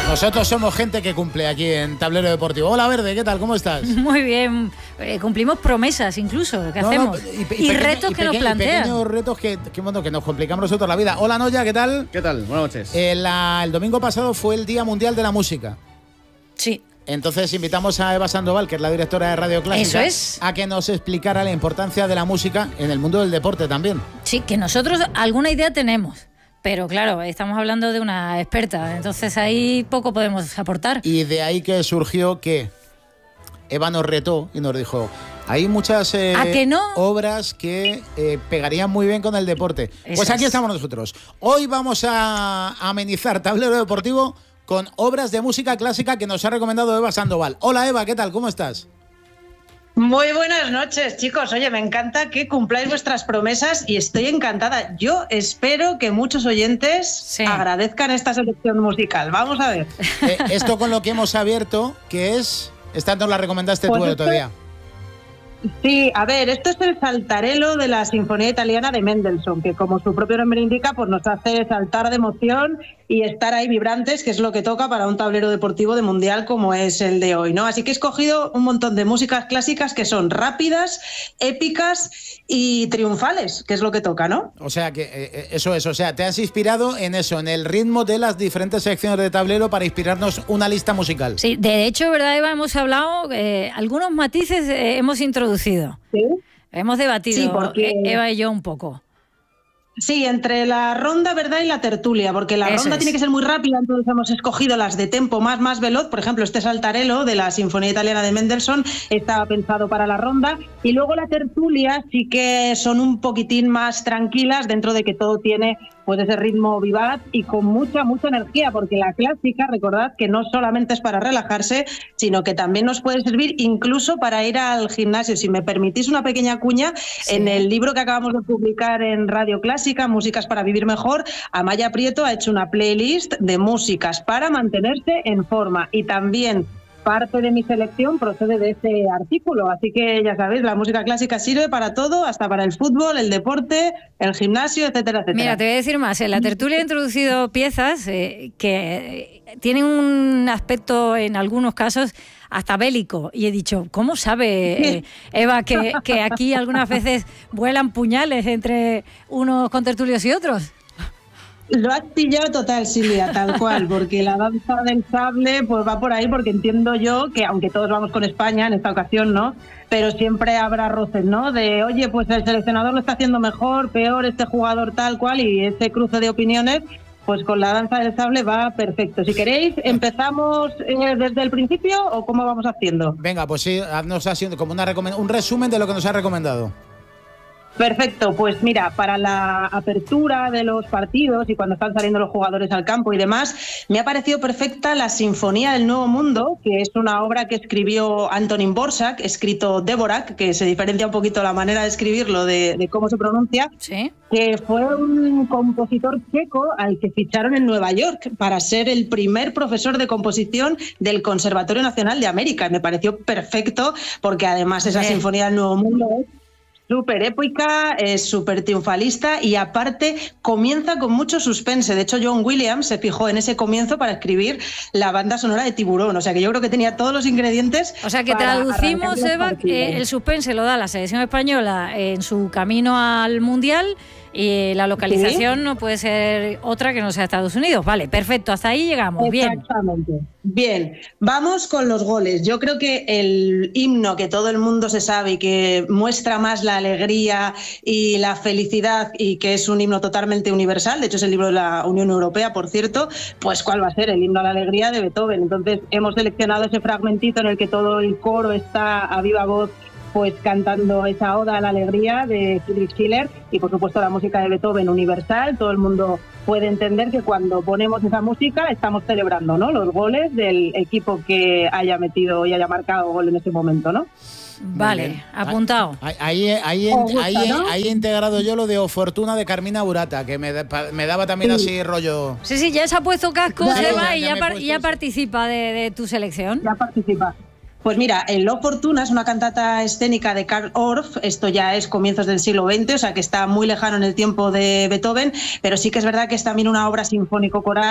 Nosotros somos gente que cumple aquí en Tablero Deportivo. Hola, Verde, ¿qué tal? ¿Cómo estás? Muy bien. Cumplimos promesas incluso, ¿qué hacemos? Y retos que nos plantean. Pequeños retos que nos complicamos nosotros la vida. Hola, Noya, ¿qué tal? ¿Qué tal? Buenas noches. El domingo pasado fue el Día Mundial de la Música. Sí. Entonces invitamos a Eva Sandoval, que es la directora de Radio Clásica, a que nos explicara la importancia de la música en el mundo del deporte también. Sí, que nosotros alguna idea tenemos. Pero claro, estamos hablando de una experta, entonces ahí poco podemos aportar. Y de ahí que surgió que Eva nos retó y nos dijo, hay muchas obras que pegarían muy bien con el deporte. Pues aquí estamos nosotros. Hoy vamos a amenizar Tablero Deportivo con obras de música clásica que nos ha recomendado Eva Sandoval. Hola Eva, ¿qué tal? ¿Cómo estás? Muy buenas noches, chicos. Oye, me encanta que cumpláis vuestras promesas y estoy encantada. Yo espero que muchos oyentes agradezcan esta selección musical. Vamos a ver. Esto con lo que hemos abierto, que es... Esta nos la recomendaste tú el otro día. Sí, a ver, esto es el Saltarello de la Sinfonía Italiana de Mendelssohn, que como su propio nombre indica, pues nos hace saltar de emoción y estar ahí vibrantes, que es lo que toca para un tablero deportivo de mundial como es el de hoy, ¿no? Así que he escogido un montón de músicas clásicas que son rápidas, épicas y triunfales, que es lo que toca, ¿no? O sea, que eso es, o sea, te has inspirado en eso, en el ritmo de las diferentes secciones de tablero para inspirarnos una lista musical. Sí, de hecho, ¿verdad, Eva? Hemos hablado, algunos matices hemos introducido. ¿Sí? Hemos debatido, sí, porque... Eva y yo, un poco. Sí, entre la ronda, ¿verdad? Y la tertulia, porque la ronda tiene que ser muy rápida, entonces hemos escogido las de tempo más veloz. Por ejemplo, este Saltarello de la Sinfonía Italiana de Mendelssohn estaba pensado para la ronda, y luego la tertulia sí que son un poquitín más tranquilas, dentro de que todo tiene pues ese ritmo vivaz y con mucha energía, porque la clásica, recordad que no solamente es para relajarse, sino que también nos puede servir incluso para ir al gimnasio. Si me permitís una pequeña cuña, en el libro que acabamos de publicar en Radio Clásica, Músicas para vivir mejor, Amaya Prieto ha hecho una playlist de músicas para mantenerse en forma, y también parte de mi selección procede de ese artículo, así que ya sabéis, la música clásica sirve para todo, hasta para el fútbol, el deporte, el gimnasio, etcétera, etcétera. Mira, te voy a decir más, en la tertulia he introducido piezas que tienen un aspecto, en algunos casos, hasta bélico, y he dicho, ¿cómo sabe Eva que aquí algunas veces vuelan puñales entre unos contertulios y otros? Lo has pillado total, Silvia, tal cual, porque la danza del sable pues va por ahí, porque entiendo yo que, aunque todos vamos con España en esta ocasión, ¿no? Pero siempre habrá roces, ¿no? De, oye, pues el seleccionador lo está haciendo mejor, peor, este jugador tal cual, y ese cruce de opiniones, pues con la danza del sable va perfecto. Si queréis, ¿empezamos desde el principio o cómo vamos haciendo? Venga, pues sí, haznos haciendo como un resumen de lo que nos ha recomendado. Perfecto, pues mira, para la apertura de los partidos y cuando están saliendo los jugadores al campo y demás, me ha parecido perfecta la Sinfonía del Nuevo Mundo, que es una obra que escribió Antonín Dvořák, escrito Dvořák, que se diferencia un poquito la manera de escribirlo de cómo se pronuncia, que fue un compositor checo al que ficharon en Nueva York para ser el primer profesor de composición del Conservatorio Nacional de América. Me pareció perfecto, porque además esa Sinfonía del Nuevo Mundo es súper épica, es súper triunfalista y aparte comienza con mucho suspense. De hecho, John Williams se fijó en ese comienzo para escribir la banda sonora de Tiburón. O sea que yo creo que tenía todos los ingredientes. O sea que traducimos, Eva, el suspense lo da la selección española en su camino al Mundial, y la localización no puede ser otra que no sea Estados Unidos. Vale, perfecto, hasta ahí llegamos. Exactamente. Bien, vamos con los goles. Yo creo que el himno que todo el mundo se sabe y que muestra más la alegría y la felicidad, y que es un himno totalmente universal, de hecho es el libro de la Unión Europea, por cierto, pues ¿cuál va a ser? El himno a la alegría de Beethoven. Entonces hemos seleccionado ese fragmentito en el que todo el coro está a viva voz pues cantando esa oda a la alegría de Friedrich Schiller, y por supuesto la música de Beethoven universal. Todo el mundo puede entender que cuando ponemos esa música estamos celebrando, ¿no?, los goles del equipo que haya metido y haya marcado gol en ese momento, ¿no? Vale, apuntado. Ahí he integrado yo lo de O Fortuna de Carmina Burata, que me daba también así rollo. Sí, ya se ha puesto casco, Eva, y ya participa de tu selección. Ya participa. Pues mira, el O Fortuna es una cantata escénica de Karl Orff, esto ya es comienzos del siglo XX, o sea que está muy lejano en el tiempo de Beethoven, pero sí que es verdad que es también una obra sinfónico-coral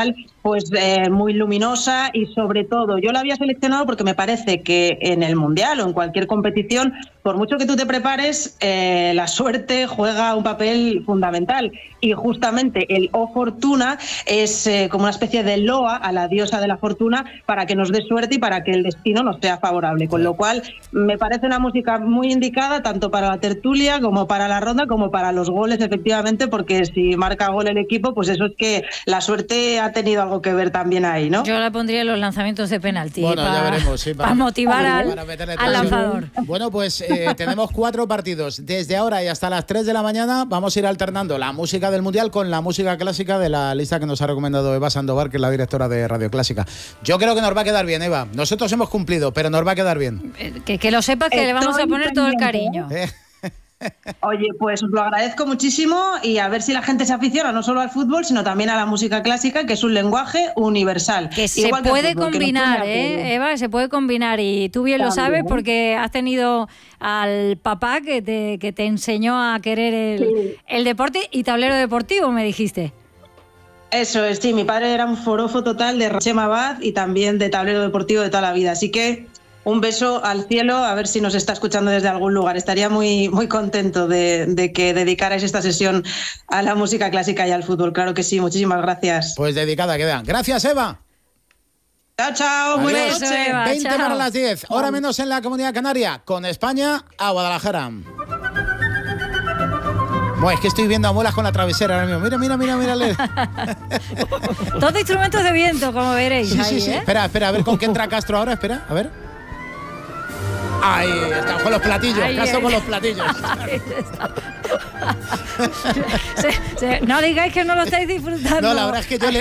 pues muy luminosa y sobre todo yo la había seleccionado porque me parece que en el Mundial o en cualquier competición, por mucho que tú te prepares, la suerte juega un papel fundamental y justamente el O Fortuna es como una especie de loa a la diosa de la fortuna para que nos dé suerte y para que el destino nos sea favorable, con lo cual me parece una música muy indicada tanto para la tertulia como para la ronda como para los goles, efectivamente, porque si marca gol el equipo, pues eso es que la suerte ha tenido algo que ver también ahí, ¿no? Yo la pondría en los lanzamientos de penalti. Bueno, ya veremos, sí, para motivar al lanzador. Bueno, pues tenemos 4 partidos. Desde ahora y hasta las 3 de la mañana vamos a ir alternando la música del Mundial con la música clásica de la lista que nos ha recomendado Eva Sandoval, que es la directora de Radio Clásica. Yo creo que nos va a quedar bien, Eva. Nosotros hemos cumplido, pero nos va a quedar bien. Que lo sepas que le vamos a poner todo el cariño. Oye, pues os lo agradezco muchísimo y a ver si la gente se aficiona no solo al fútbol, sino también a la música clásica, que es un lenguaje universal. Que se puede combinar, Eva, se puede combinar y tú bien lo sabes porque has tenido al papá que te enseñó a querer el deporte y tablero deportivo, me dijiste. Eso es, sí, mi padre era un forofo total de Chema Abad y también de tablero deportivo de toda la vida, así que un beso al cielo, a ver si nos está escuchando desde algún lugar. Estaría muy, muy contento de que dedicarais esta sesión a la música clásica y al fútbol. Claro que sí, muchísimas gracias. Pues dedicada queda. Gracias, Eva. Chao, chao. Buenas noches. 20 para las 10, hora menos en la Comunidad Canaria, con España a Guadalajara. Bueno, es que estoy viendo a Muelas con la travesera ahora mismo. Mira. Todos instrumentos de viento, como veréis. Sí. Espera, a ver con qué entra Castro ahora. Espera, a ver. Ahí está, con los platillos. Castro con los platillos. No digáis que no lo estáis disfrutando. No, la verdad es que yo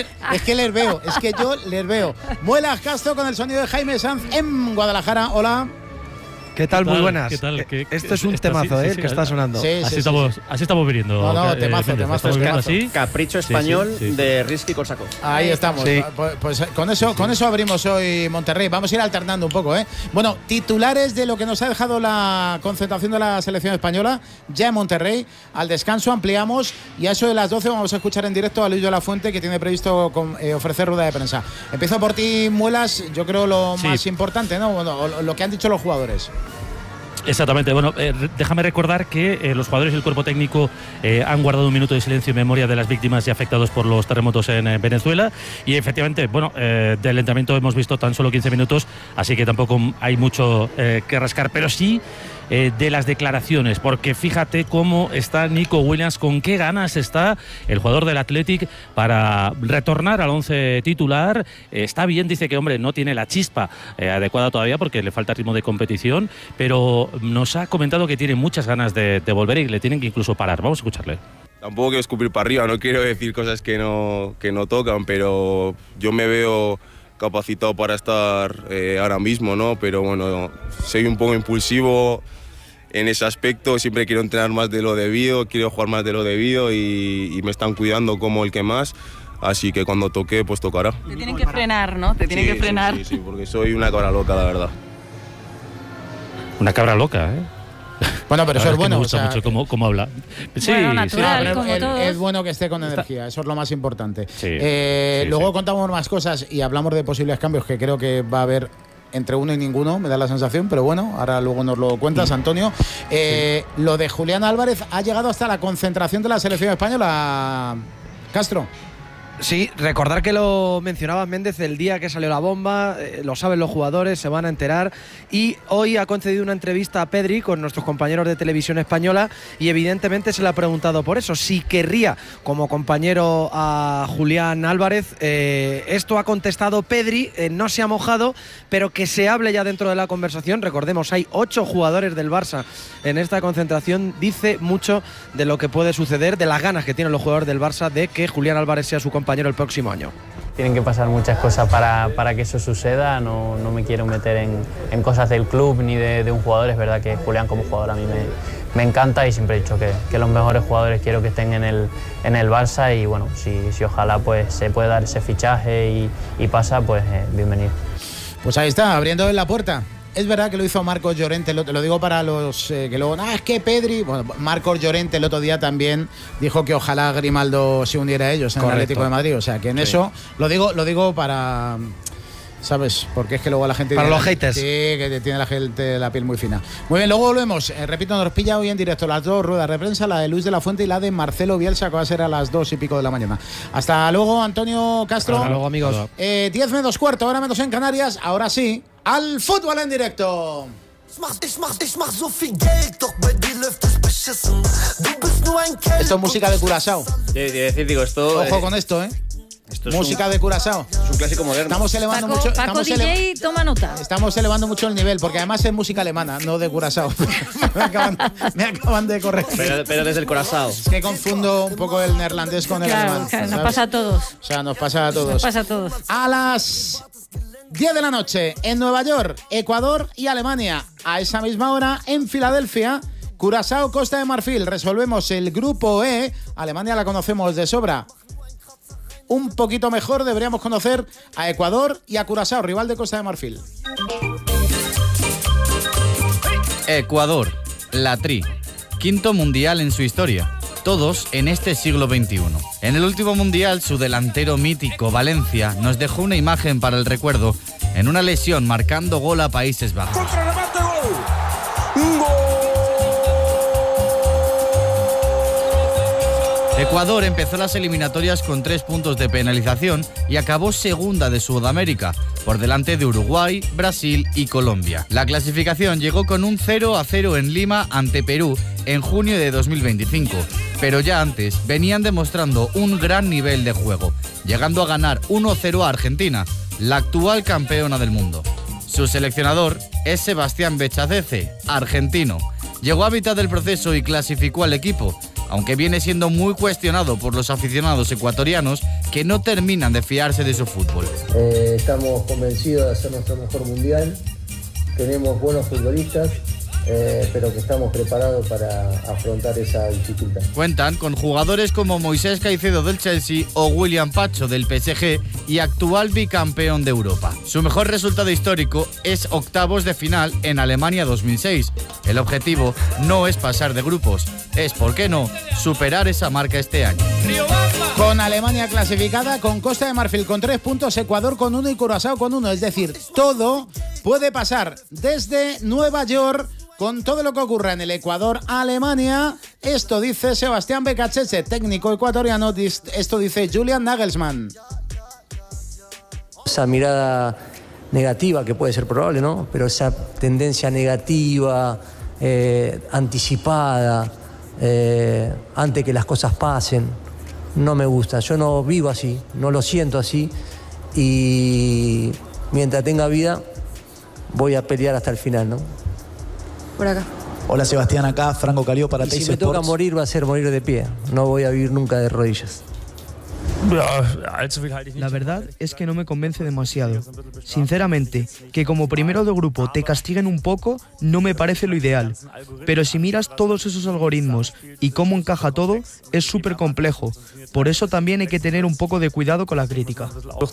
les veo. Muelas Castro con el sonido de Jaime Sanz en Guadalajara. Hola. ¿Qué tal? Muy buenas. ¿Qué tal? Esto es un temazo, el que está sonando. Así estamos viniendo. No, temazo. Capricho español de Risky Corsaco. Ahí estamos. Sí. Pues con eso abrimos hoy Monterrey. Vamos a ir alternando un poco, ¿eh? Bueno, titulares de lo que nos ha dejado la concentración de la selección española ya en Monterrey. Al descanso ampliamos y a eso de las 12 vamos a escuchar en directo a Luis de la Fuente, que tiene previsto ofrecer rueda de prensa. Empiezo por ti, Muelas. Yo creo lo más importante, ¿no? Bueno, lo que han dicho los jugadores. Exactamente. Bueno, déjame recordar que los jugadores y el cuerpo técnico han guardado un minuto de silencio en memoria de las víctimas y afectados por los terremotos en Venezuela. Y efectivamente, bueno, del entrenamiento hemos visto tan solo 15 minutos, así que tampoco hay mucho que rascar. Pero sí de las declaraciones, porque fíjate cómo está Nico Williams, con qué ganas está el jugador del Athletic para retornar al 11 titular. Está bien, dice que, hombre, no tiene la chispa adecuada todavía porque le falta ritmo de competición, pero nos ha comentado que tiene muchas ganas de volver y le tienen que incluso parar. Vamos a escucharle. Tampoco quiero escupir para arriba, no quiero decir cosas que no tocan, pero yo me veo capacitado para estar ahora mismo, ¿no? Pero bueno, soy un poco impulsivo en ese aspecto, siempre quiero entrenar más de lo debido, quiero jugar más de lo debido y me están cuidando como el que más, así que cuando toque, pues tocará. Te tienen que frenar, ¿no? Te tienen que frenar. Sí, porque soy una cabra loca, la verdad. Una cabra loca, ¿eh? Bueno, pero eso es bueno. Me gusta mucho cómo habla. Sí, bueno, natural, sí. Como es bueno que esté con energía, eso es lo más importante. Sí, luego contamos más cosas y hablamos de posibles cambios que creo que va a haber entre uno y ninguno, me da la sensación, pero bueno, ahora luego nos lo cuentas, Antonio. Lo de Julián Álvarez ha llegado hasta la concentración de la selección española, Castro. Sí, recordar que lo mencionaba Méndez el día que salió la bomba, lo saben los jugadores, se van a enterar, y hoy ha concedido una entrevista a Pedri con nuestros compañeros de Televisión Española y evidentemente se le ha preguntado por eso, si querría como compañero a Julián Álvarez. Esto ha contestado Pedri, no se ha mojado, pero que se hable ya dentro de la conversación. Recordemos, hay 8 jugadores del Barça en esta concentración, dice mucho de lo que puede suceder, de las ganas que tienen los jugadores del Barça de que Julián Álvarez sea su compañero el próximo año. Tienen que pasar muchas cosas para que eso suceda. No me quiero meter en cosas del club ni de un jugador. Es verdad que Julián como jugador a mí me encanta y siempre he dicho que los mejores jugadores quiero que estén en el Barça y bueno, si ojalá pues se puede dar ese fichaje y pasa, pues bienvenido. Pues ahí está, abriendo la puerta. es verdad que lo hizo Marcos Llorente, lo digo para los que luego, es que Pedri, bueno, Marcos Llorente el otro día también dijo que ojalá Grimaldo se uniera a ellos en el Atlético de Madrid, o sea que en eso lo digo para... ¿Sabes? Porque es que luego la gente... Para los haters. Sí, que tiene la gente la piel muy fina. Muy bien, luego volvemos. Repito, nos pilla hoy en directo las 2 ruedas de prensa, la de Luis de la Fuente y la de Marcelo Bielsa, que va a ser a las 2 y pico de la mañana. Hasta luego, Antonio Castro. Hasta luego, amigos. 10 menos cuarto, ahora menos en Canarias. Ahora sí, al fútbol en directo. Esto es música de Curazao. Ojo con esto, música de Curazao. Es un clásico moderno. Estamos elevando mucho. Paco DJ, toma nota. Estamos elevando mucho el nivel, porque además es música alemana, no de Curazao. me acaban de corregir. Pero desde el Curazao. Es que confundo un poco el neerlandés con el alemán. Claro, nos pasa a todos. O sea, nos pasa a todos. A las 10 de la noche en Nueva York, Ecuador y Alemania. A esa misma hora en Filadelfia, Curazao, Costa de Marfil. Resolvemos el grupo E. Alemania la conocemos de sobra. Un poquito mejor deberíamos conocer a Ecuador y a Curazao, rival de Costa de Marfil. Ecuador, la Tri, quinto mundial en su historia, todos en este siglo XXI. En el último mundial, su delantero mítico, Valencia, nos dejó una imagen para el recuerdo en una lesión marcando gol a Países Bajos. ¡Contrarremate, gol! ¡Gol! Ecuador empezó las eliminatorias con 3 puntos de penalización y acabó segunda de Sudamérica, por delante de Uruguay, Brasil y Colombia. La clasificación llegó con un 0-0 en Lima ante Perú en junio de 2025, pero ya antes venían demostrando un gran nivel de juego, llegando a ganar 1-0 a Argentina, la actual campeona del mundo. Su seleccionador es Sebastián Bechacece, argentino. Llegó a mitad del proceso y clasificó al equipo, aunque viene siendo muy cuestionado por los aficionados ecuatorianos que no terminan de fiarse de su fútbol. Estamos convencidos de hacer nuestro mejor mundial, tenemos buenos futbolistas, pero que estamos preparados para afrontar esa dificultad. Cuentan con jugadores como Moisés Caicedo del Chelsea o William Pacho del PSG y actual bicampeón de Europa. Su mejor resultado histórico es octavos de final en Alemania 2006. El objetivo no es pasar de grupos, es, ¿por qué no?, superar esa marca este año. Con Alemania clasificada, con Costa de Marfil con 3 puntos, Ecuador con 1 y Curazao con 1. Es decir, todo puede pasar desde Nueva York. Con todo lo que ocurra en el Ecuador-Alemania, esto dice Sebastián Bechacece, técnico ecuatoriano, esto dice Julian Nagelsmann. Esa mirada negativa que puede ser probable, ¿no? Pero esa tendencia negativa, anticipada, antes que las cosas pasen, no me gusta. Yo no vivo así, no lo siento así y mientras tenga vida voy a pelear hasta el final, ¿no? Por acá. Hola Sebastián, acá Franco Calió para Teis Sports. Si me toca morir va a ser morir de pie, no voy a vivir nunca de rodillas. La verdad es que no me convence demasiado. Sinceramente, que como primero de grupo te castiguen un poco no me parece lo ideal. Pero si miras todos esos algoritmos y cómo encaja todo, es súper complejo. Por eso también hay que tener un poco de cuidado con la crítica.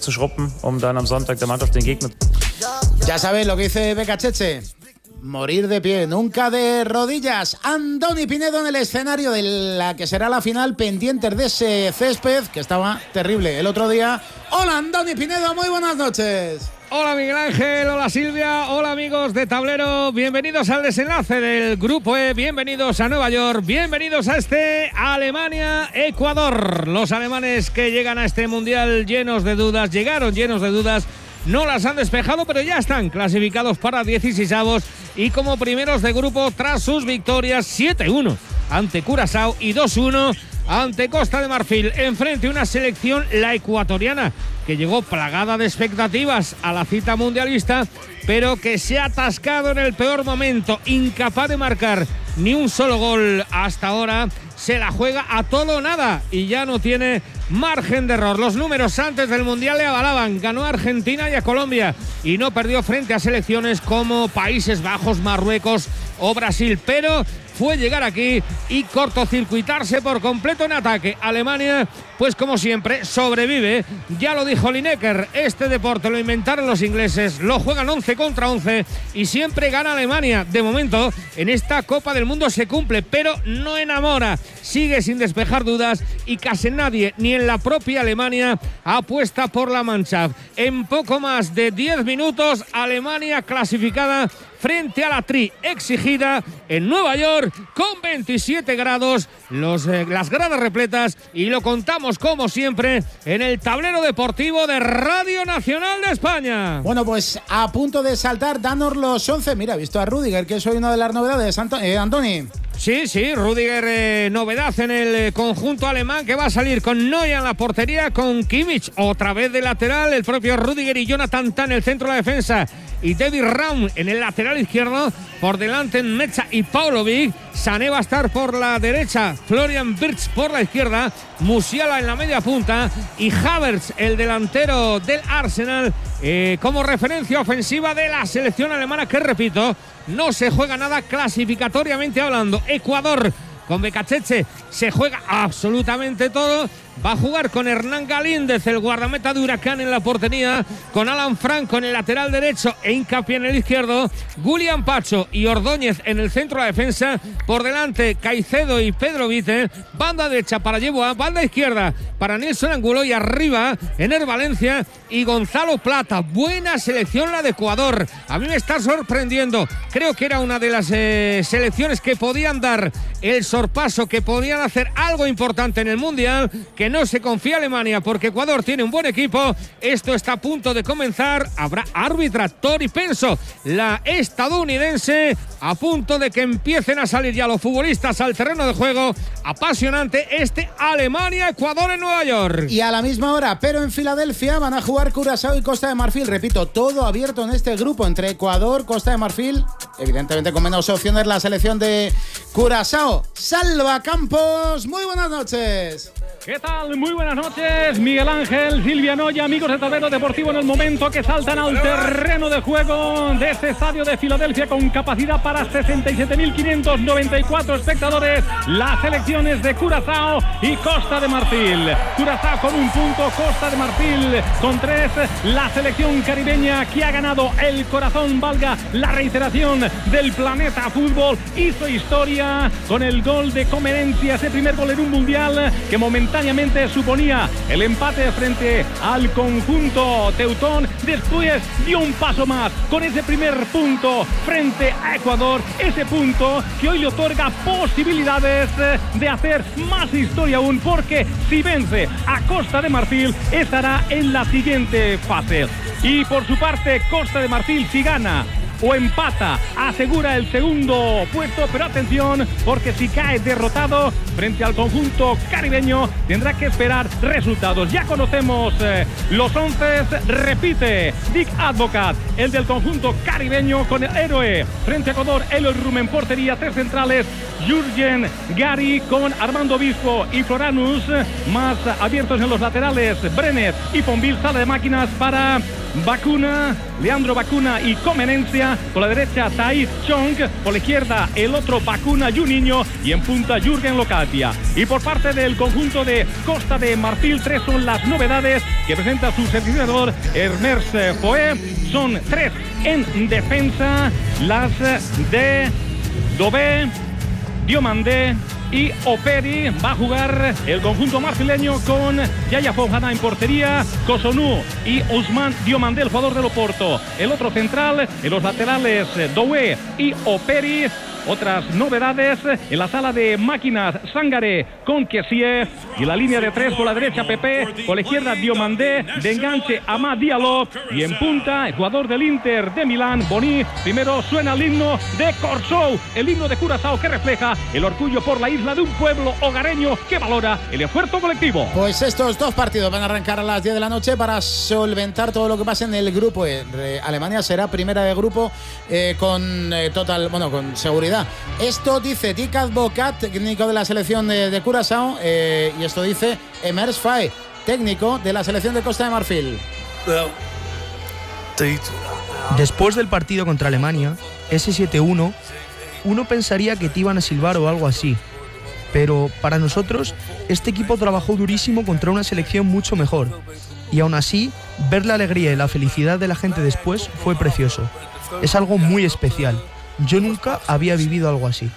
Ya sabéis lo que dice Bechacece. Morir de pie, nunca de rodillas. Andoni Pinedo en el escenario de la que será la final, pendientes de ese césped que estaba terrible el otro día. Hola Andoni Pinedo, muy buenas noches. Hola Miguel Ángel, hola Silvia, hola amigos de Tablero, bienvenidos al desenlace del Grupo E, bienvenidos a Nueva York, bienvenidos a este Alemania-Ecuador. Los alemanes que llegan a este Mundial llegaron llenos de dudas, no las han despejado, pero ya están clasificados para 16avos y como primeros de grupo tras sus victorias 7-1 ante Curazao y 2-1 ante Costa de Marfil. Enfrente una selección, la ecuatoriana, que llegó plagada de expectativas a la cita mundialista, pero que se ha atascado en el peor momento, incapaz de marcar ni un solo gol hasta ahora. Se la juega a todo o nada y ya no tiene margen de error. Los números antes del Mundial le avalaban. Ganó a Argentina y a Colombia y no perdió frente a selecciones como Países Bajos, Marruecos o Brasil. Pero fue llegar aquí y cortocircuitarse por completo en ataque. Alemania, pues como siempre, sobrevive. Ya lo dijo Lineker, este deporte lo inventaron los ingleses, lo juegan 11 contra 11 y siempre gana Alemania. De momento, en esta Copa del Mundo se cumple, pero no enamora. Sigue sin despejar dudas y casi nadie, ni en la propia Alemania, apuesta por la Mannschaft. En poco más de 10 minutos, Alemania clasificada frente a la Tri, exigida en Nueva York con 27 grados, las gradas repletas, y lo contamos como siempre en el tablero deportivo de Radio Nacional de España. Bueno, pues a punto de saltar, danos los 11. Mira, he visto a Rüdiger, que es hoy una de las novedades, Antoni. Sí, Rüdiger, novedad en el conjunto alemán, que va a salir con Neuer en la portería, con Kimmich otra vez de lateral, el propio Rüdiger y Jonathan Tah en el centro de la defensa, y David Raum en el lateral izquierdo, por delante Mecha y Paulovic. Sané va a estar por la derecha, Florian Wirtz por la izquierda, Musiala en la media punta y Havertz, el delantero del Arsenal, como referencia ofensiva de la selección alemana, que repito, no se juega nada clasificatoriamente hablando. Ecuador con Becachese se juega absolutamente todo. Va a jugar con Hernán Galíndez, el guardameta de Huracán, en la portería, con Alan Franco en el lateral derecho e hincapié en el izquierdo, Julián Pacho y Ordóñez en el centro de la defensa, por delante Caicedo y Pedro Vite, banda derecha para Yeboah, banda izquierda para Nilson Angulo, y arriba Ener Valencia y Gonzalo Plata. Buena selección la de Ecuador, a mí me está sorprendiendo. Creo que era una de las selecciones que podían dar el sorpaso, que podían hacer algo importante en el Mundial, que no se confía Alemania, porque Ecuador tiene un buen equipo. Esto está a punto de comenzar. Habrá árbitra, Tori Penso, la estadounidense, a punto de que empiecen a salir ya los futbolistas al terreno de juego. Apasionante este Alemania-Ecuador en Nueva York. Y a la misma hora, pero en Filadelfia, van a jugar Curazao y Costa de Marfil. Repito, todo abierto en este grupo entre Ecuador, Costa de Marfil, evidentemente con menos opciones la selección de Curazao. Salva Campos, muy buenas noches. ¿Qué tal? Muy buenas noches, Miguel Ángel, Silvia Noya, amigos de Tablero Deportivo, en el momento que saltan al terreno de juego de este estadio de Filadelfia con capacidad para 67.594 espectadores, las selecciones de Curazao y Costa de Marfil. Curazao con un punto, Costa de Marfil con 3, la selección caribeña que ha ganado el corazón, valga la reiteración, del planeta fútbol, hizo historia con el gol de Comenencia, ese primer gol en un mundial que momentáneamente suponía el empate frente al conjunto teutón. Después dio un paso más con ese primer punto frente a Ecuador, ese punto que hoy le otorga posibilidades de hacer más historia aún, porque si vence a Costa de Marfil estará en la siguiente fase. Y por su parte, Costa de Marfil, si gana o empata, asegura el segundo puesto, pero atención, porque si cae derrotado frente al conjunto caribeño, tendrá que esperar resultados. Ya conocemos los 11, repite Dick Advocat, el del conjunto caribeño, con el héroe frente a Ecuador, Eloy Rumen, portería, 3 centrales, Jürgen Gary con Armando Obispo y Floranus, más abiertos en los laterales, Brenet y Ponville. Sala de máquinas para Bacuna, Leandro Bacuna y Comenencia, por la derecha Taís Chong, por la izquierda el otro Bacuna, Juninho, y en punta Jürgen Locadia. Y por parte del conjunto de Costa de Marfil, 3 son las novedades que presenta su seleccionador Hermers Foé. Son 3 en defensa, las de Dobé, Diomandé y Operi. Va a jugar el conjunto marfileño con Yaya Fofana en portería, Cotonou y Ousmane Diomandé, el jugador del Oporto. El otro central, en los laterales, Doué y Operi. Otras novedades en la sala de máquinas, Sangaré con Kessié, y la línea de 3 por la derecha Pepe, por la izquierda Diomandé, de enganche Amad Diallo, y en punta el jugador del Inter de Milán, Boni. Primero suena el himno de Corsou, el himno de Curazao, que refleja el orgullo por la isla de un pueblo hogareño que valora el esfuerzo colectivo. Pues estos dos partidos van a arrancar a las 10 de la noche para solventar todo lo que pasa en el grupo. Alemania será primera de grupo con seguridad. Esto dice Dick Advocat, técnico de la selección de Curazao, y esto dice Hermers Foé, técnico de la selección de Costa de Marfil. Después del partido contra Alemania, ese 7-1 uno pensaría que te iban a silbar o algo así. Pero para nosotros, este equipo trabajó durísimo contra una selección mucho mejor. Y aún así, ver la alegría y la felicidad de la gente después fue precioso. Es algo muy especial. Yo nunca había vivido algo así.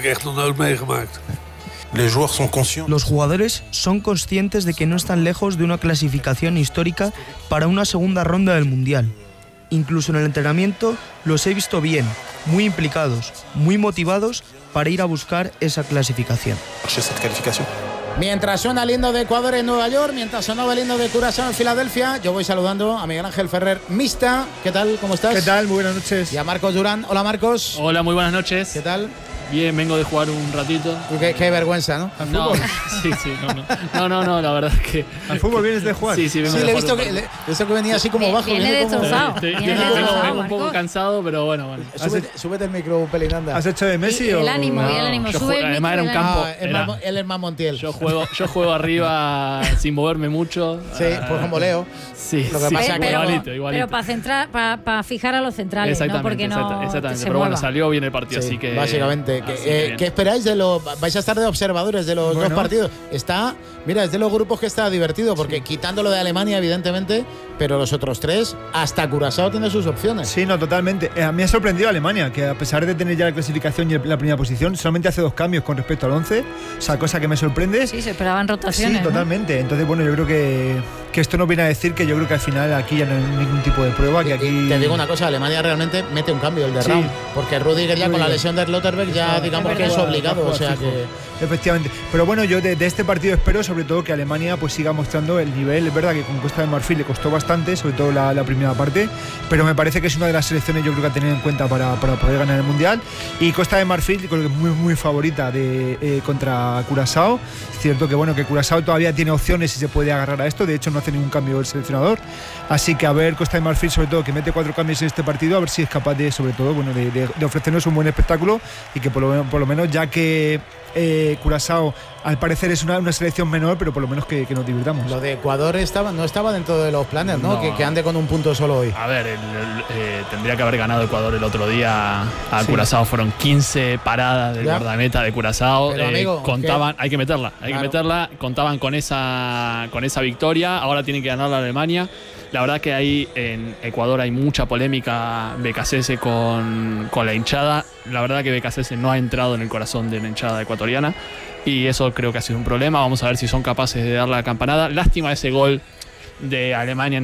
Los jugadores son conscientes de que no están lejos de una clasificación histórica para una segunda ronda del Mundial. Incluso en el entrenamiento los he visto bien, muy implicados, muy motivados para ir a buscar esa clasificación. Mientras suena el himno de Ecuador en Nueva York, mientras sonaba el himno de Curazao en Filadelfia, yo voy saludando a Miguel Ángel Ferrer Mista. ¿Qué tal? ¿Cómo estás? ¿Qué tal? Muy buenas noches. Y a Marcos Durán. Hola, Marcos. Hola, muy buenas noches. ¿Qué tal? Bien, vengo de jugar un ratito. Qué vergüenza, ¿no? ¿Al fútbol? No, la verdad es que... ¿Al fútbol vienes de jugar? Sí, vengo de le he jugar. Visto que venía así como bajo. Viene destrozado. Vengo un poco cansado, pero bueno. Súbete el micro, Pelinanda. ¿Has hecho de Messi el o...? ánimo, el ánimo. Sube el además era un campo. Él es más Montiel. Yo juego arriba sin moverme mucho. Sí, pues como Leo. Sí, lo que pasa igualito. Pero para centrar, para fijar a los centrales, ¿no? Porque exactamente. Pero bueno, salió bien el partido, así que... Básicamente. ¿Qué esperáis de los... Vais a estar de observadores de los dos partidos? Mira, es de los grupos que está divertido, porque quitándolo de Alemania, evidentemente, pero los otros tres, hasta Curazao tiene sus opciones. Sí, no, totalmente. A mí me ha sorprendido Alemania, que a pesar de tener ya la clasificación y la primera posición, solamente hace 2 cambios con respecto al 11, o sea, cosa que me sorprende. Sí, se esperaban rotaciones. Sí, totalmente. ¿No? Entonces, bueno, yo creo que esto nos viene a decir que yo creo que al final aquí ya no hay ningún tipo de prueba. Que aquí... Te digo una cosa, Alemania realmente mete un cambio, el de Raum, porque Rüdiger ya con la lesión de Slotterberg ya digamos que es obligado, o sea que... Efectivamente. Pero bueno, yo de este partido espero sobre todo que Alemania pues siga mostrando el nivel. Es verdad que con Costa de Marfil le costó bastante, sobre todo la primera parte, pero me parece que es una de las selecciones yo creo que a tener en cuenta para poder ganar el Mundial. Y Costa de Marfil creo que es muy favorita contra Curazao. Es cierto que bueno, que Curazao todavía tiene opciones y se puede agarrar a esto, de hecho no hace ningún cambio el seleccionador, así que a ver Costa de Marfil sobre todo, que mete 4 cambios en este partido, a ver si es capaz de sobre todo bueno de ofrecernos un buen espectáculo y que por lo menos ya que Curazao al parecer es una selección menor, pero por lo menos que nos divirtamos. Lo de Ecuador no estaba dentro de los planes, ¿no? Que ande con un punto solo hoy. A ver, tendría que haber ganado Ecuador el otro día a Curazao. Fueron 15 paradas del guardameta de Curazao. Contaban, hay que meterla, contaban con esa victoria. Ahora tienen que ganar la Alemania. La verdad que ahí en Ecuador hay mucha polémica Becasese con la hinchada. La verdad que Becasese no ha entrado en el corazón de la hinchada ecuatoriana y eso creo que ha sido un problema. Vamos a ver si son capaces de dar la campanada. Lástima ese gol de Alemania en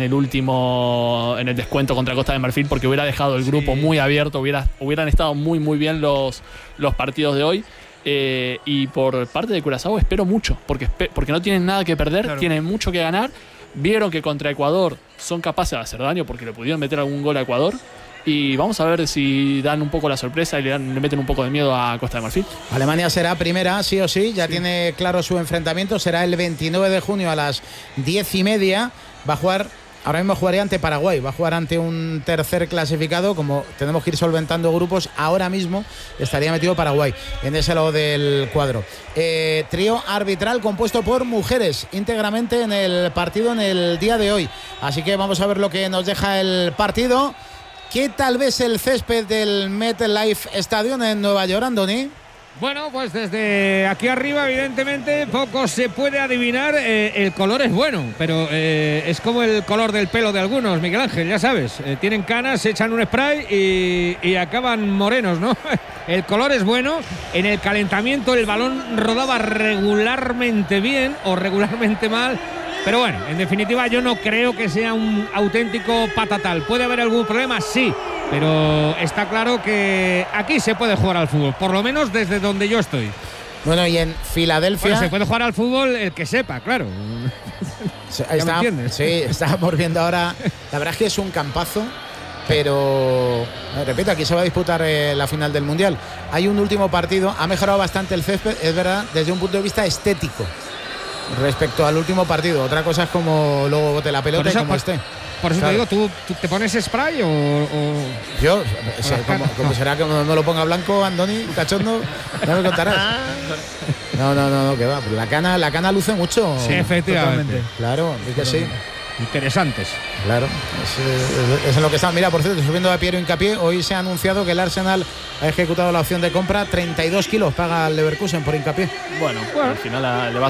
el descuento contra Costa de Marfil, porque hubiera dejado el grupo muy abierto, hubieran estado muy bien los partidos de hoy. Y por parte de Curazao espero mucho, porque no tienen nada que perder, tienen mucho que ganar. Vieron que contra Ecuador son capaces de hacer daño porque le pudieron meter algún gol a Ecuador. Y vamos a ver si dan un poco la sorpresa y le meten un poco de miedo a Costa de Marfil. Alemania será primera, sí o sí. Ya tiene claro su enfrentamiento. Será el 29 de junio a las 10:30. Va a jugar... Ahora mismo jugaría ante Paraguay, va a jugar ante un tercer clasificado. Como tenemos que ir solventando grupos, ahora mismo estaría metido Paraguay en ese lado del cuadro. Trío arbitral compuesto por mujeres íntegramente en el partido en el día de hoy. Así que vamos a ver lo que nos deja el partido. ¿Qué tal vez el césped del MetLife Stadium en Nueva York, Andoni? Bueno, pues desde aquí arriba, evidentemente, poco se puede adivinar. El color es bueno, pero es como el color del pelo de algunos, Miguel Ángel, ya sabes. Tienen canas, se echan un spray y acaban morenos, ¿no? El color es bueno. En el calentamiento el balón rodaba regularmente bien o regularmente mal. Pero bueno, en definitiva yo no creo que sea un auténtico patatal. ¿Puede haber algún problema? Sí. Pero está claro que aquí se puede jugar al fútbol, por lo menos desde donde yo estoy. Bueno, y en Filadelfia... Bueno, se puede jugar al fútbol el que sepa, claro. Estábamos viendo ahora... La verdad es que es un campazo, pero... Repito, aquí se va a disputar la final del Mundial. Hay un último partido, ha mejorado bastante el césped, es verdad, desde un punto de vista estético, respecto al último partido. Otra cosa es como luego bote la pelota y como esté. Por eso claro. Te digo, ¿tú te pones spray o...? Yo, como será que me lo ponga blanco, Andoni, cachondo, ya me contarás. No, que va. La cana luce mucho. Sí, efectivamente. Claro, es que sí. interesantes. Claro, es en lo que está. Mira, por cierto, subiendo a Piero Hincapié, hoy se ha anunciado que el Arsenal ha ejecutado la opción de compra. 32 kilos paga el Leverkusen por Hincapié. Bueno, al final le va